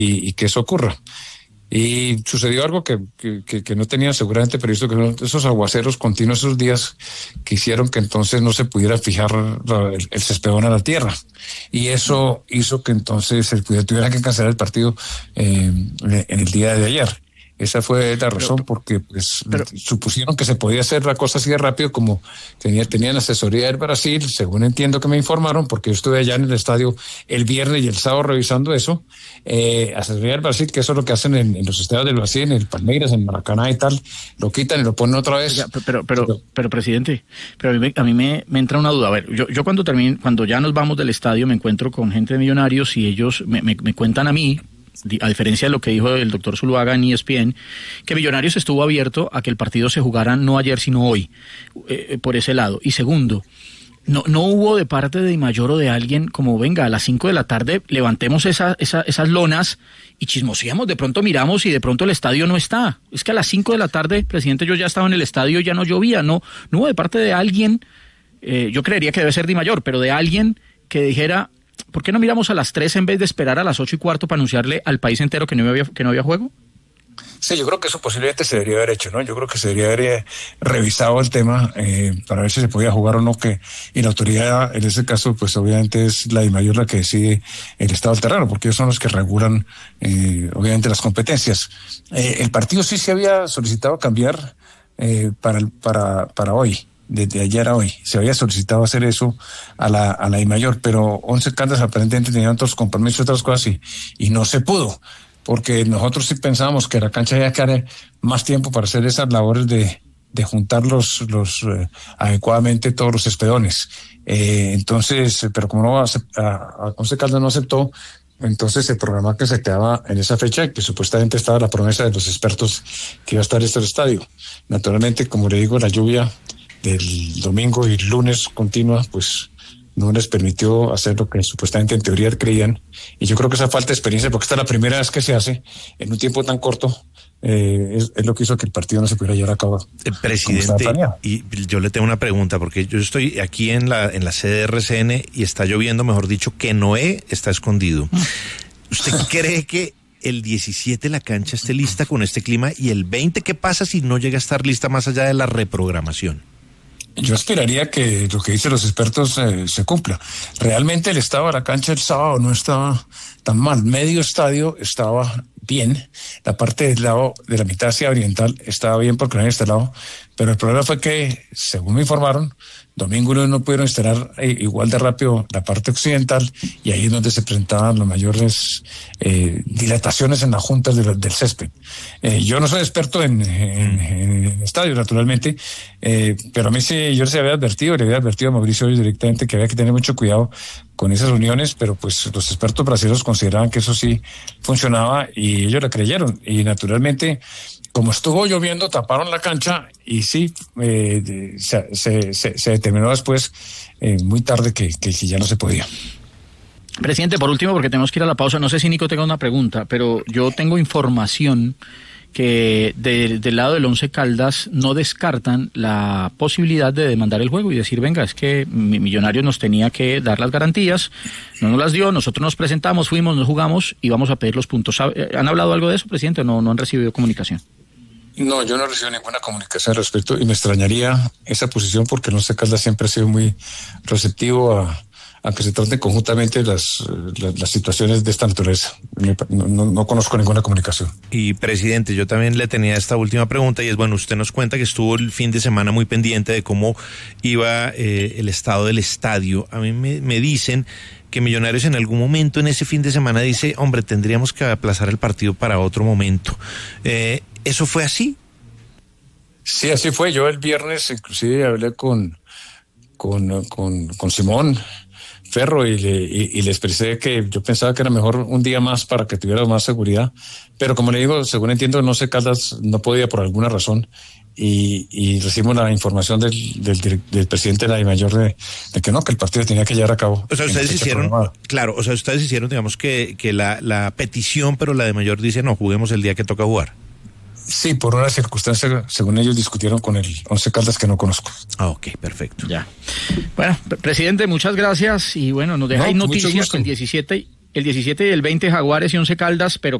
y que eso ocurra. Y sucedió algo que no tenían seguramente previsto, que son esos aguaceros continuos esos días que hicieron que entonces no se pudiera fijar el cespedón a la tierra. Y eso hizo que entonces se tuviera que cancelar el partido en el día de ayer. Esa fue la razón, porque pues supusieron que se podía hacer la cosa así de rápido, como tenían asesoría del Brasil, según entiendo que me informaron, porque yo estuve allá en el estadio el viernes y el sábado revisando eso, asesoría del Brasil, que eso es lo que hacen en los estadios del Brasil, en el Palmeiras, en Maracaná y tal, lo quitan y lo ponen otra vez. Ya, pero presidente, pero a mí me entra una duda. A ver, yo cuando ya nos vamos del estadio me encuentro con gente de Millonarios y ellos me cuentan a mí, a diferencia de lo que dijo el doctor Zuluaga en ESPN, que Millonarios estuvo abierto a que el partido se jugara no ayer sino hoy, por ese lado. Y segundo, no hubo de parte de Dimayor o de alguien como, venga, a las 5 de la tarde levantemos esas lonas y chismoseamos, de pronto miramos y de pronto el estadio no está. Es que a las 5 de la tarde, presidente, yo ya estaba en el estadio y ya no llovía. No hubo de parte de alguien, yo creería que debe ser Dimayor, pero de alguien que dijera, ¿por qué no miramos a las 3 en vez de esperar a las 8:15 para anunciarle al país entero que no había juego? Sí, yo creo que eso posiblemente se debería haber hecho, ¿no? Yo creo que se debería haber revisado el tema para ver si se podía jugar o no, y la autoridad en ese caso pues obviamente es la Dimayor la que decide el estado del terreno, porque ellos son los que regulan obviamente las competencias. El partido sí se había solicitado cambiar para hoy. Desde ayer a hoy se había solicitado hacer eso a la Dimayor, pero Once Caldas aparentemente tenían otros compromisos y otras cosas y no se pudo, porque nosotros sí pensábamos que la cancha iba a quedar más tiempo para hacer esas labores de juntar los adecuadamente todos los espedones. Entonces, pero como no Once Caldas no aceptó, entonces se programó que se quedaba en esa fecha, que supuestamente estaba la promesa de los expertos que iba a estar este estadio. Naturalmente, como le digo, la lluvia del domingo y lunes continua, pues no les permitió hacer lo que supuestamente en teoría creían, y yo creo que esa falta de experiencia, porque esta es la primera vez que se hace en un tiempo tan corto, es lo que hizo que el partido no se pudiera llevar a cabo. Presidente, y yo le tengo una pregunta, porque yo estoy aquí en la sede de RCN y está lloviendo, mejor dicho, que Noé está escondido. ¿Usted cree que el 17 la cancha esté lista con este clima, y el 20 qué pasa si no llega a estar lista más allá de la reprogramación? Yo esperaría que lo que dicen los expertos se cumpla. Realmente el estado de la cancha el sábado no estaba tan mal. Medio estadio estaba bien. La parte del lado de la mitad hacia oriental estaba bien porque no había instalado. Pero el problema fue que, según me informaron, domingo y lunes no pudieron instalar igual de rápido la parte occidental, y ahí es donde se presentaban las mayores dilataciones en las juntas del césped. Yo no soy experto en estadios, naturalmente, pero a mí sí, yo le había advertido a Mauricio hoy directamente que había que tener mucho cuidado con esas uniones, pero pues los expertos brasileños consideraban que eso sí funcionaba y ellos le creyeron, y naturalmente, como estuvo lloviendo, taparon la cancha y sí, se determinó después, muy tarde, que ya no se podía. Presidente, por último, porque tenemos que ir a la pausa, no sé si Nico tenga una pregunta, pero yo tengo información que del lado del Once Caldas no descartan la posibilidad de demandar el juego y decir, venga, es que Millonarios nos tenía que dar las garantías, no nos las dio, nosotros nos presentamos, fuimos, nos jugamos y vamos a pedir los puntos. ¿Han hablado algo de eso, presidente, o no han recibido comunicación? No, yo no recibo ninguna comunicación al respecto, y me extrañaría esa posición, porque el Once Caldas siempre ha sido muy receptivo a que se traten conjuntamente las situaciones de esta naturaleza. No conozco ninguna comunicación. Y presidente, yo también le tenía esta última pregunta, y es, bueno, usted nos cuenta que estuvo el fin de semana muy pendiente de cómo iba el estado del estadio. A mí me dicen que Millonarios en algún momento en ese fin de semana dice, hombre, tendríamos que aplazar el partido para otro momento. ¿Eso fue así? Sí, así fue. Yo el viernes inclusive hablé con Simón Ferro y le expresé que yo pensaba que era mejor un día más para que tuviera más seguridad, pero como le digo, según entiendo, no sé, Caldas no podía por alguna razón, y recibimos la información del presidente de la Dimayor de que no, que el partido tenía que llevar a cabo. O sea, ustedes hicieron, digamos que la petición, pero la Dimayor dice, no, juguemos el día que toca jugar. Sí, por una circunstancia, según ellos discutieron con el Once Caldas, que no conozco. Ok, perfecto. Ya. Bueno, presidente, muchas gracias, y bueno, nos deja ahí noticias que el 17 el 17 y el 20 Jaguares y 11 Caldas, pero